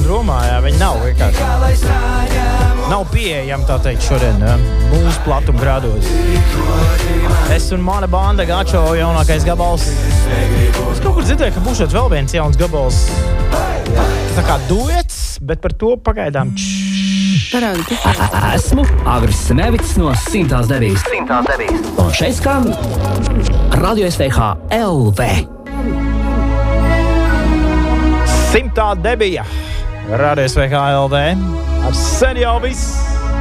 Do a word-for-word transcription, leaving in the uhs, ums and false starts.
dromā, jā, viņi nav vienkārši. Nav pieejami, tā teikt, šodien, jā, mūsu platuma grādos. Es un mana banda Gačo jaunākais gabals. Es kaut kur dzirdēju, ka būšot vēl viens jauns gabals. Tā kā duets, bet par to pagaidām. Esmu Agris Semevics no Simtās debijas. Un šeit skan Radio S V H L V. Simtā debija. Radio S V H L V. Ar sen jau viss.